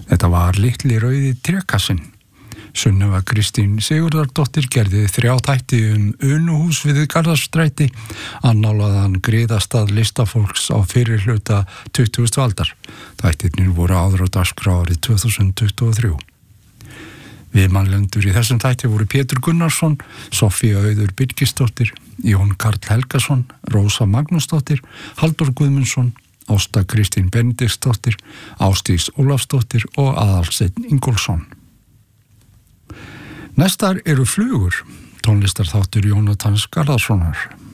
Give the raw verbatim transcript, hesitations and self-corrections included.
Þetta var litli rauði trékassinn. Sunneva Kristín Sigurðardóttir gerði þrjá þætti um Unuhús við Garðastræti, annálaðan griðastað listafólks á fyrri hluta tuttugustu aldar. Þættirnir voru áður á dagskrá árið tvö þúsund tuttugu og þrjú. Viðmælendur í þessum þætti voru Pétur Gunnarsson, Soffía Auður Birgisdóttir, Jón Karl Helgason, Rósa Magnúsdóttir, Halldór Guðmundsson, Ásta Kristín Benediktsdóttir, Ásdís Ólafsdóttir og Aðalsteinn Ingólfsson. Næstar eru Flugur, tónlistarþáttur Jónatans Garðarssonar.